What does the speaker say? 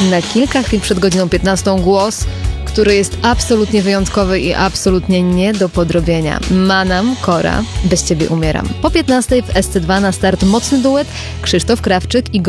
na kilka chwil przed godziną 15 głos, który jest absolutnie wyjątkowy i absolutnie nie do podrobienia. Manam, Kora, Bez Ciebie umieram. Po 15 w SC2 na start mocny duet Krzysztof Krawczyk i